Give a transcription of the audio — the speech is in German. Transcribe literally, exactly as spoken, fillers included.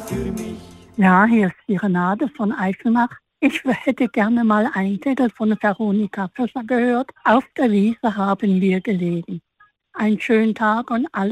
für mich. Ja, hier ist die Renate von Eifelach. Ich hätte gerne mal einen Titel von Veronika Fischer gehört. Auf der Wiese haben wir gelegen. Einen schönen Tag und alles